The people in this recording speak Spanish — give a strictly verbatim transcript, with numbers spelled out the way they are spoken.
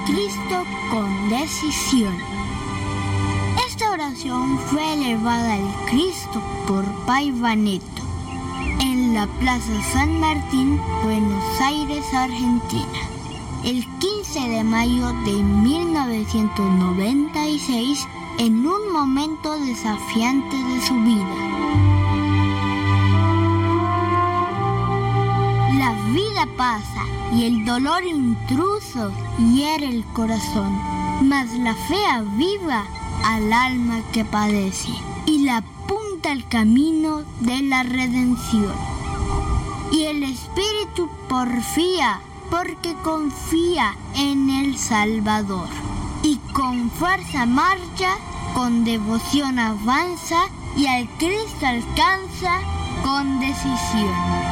Cristo con decisión. Esta oración fue elevada al Cristo por Paiva Neto en la Plaza San Martín, Buenos Aires, Argentina, el quince de mayo de mil novecientos noventa y seis, en un momento desafiante de su vida. La vida pasa y el dolor intruso hiere el corazón, mas la fe aviva al alma que padece y la apunta al camino de la redención. Y el espíritu porfía porque confía en el Salvador, y con fuerza marcha, con devoción avanza y al Cristo alcanza con decisión.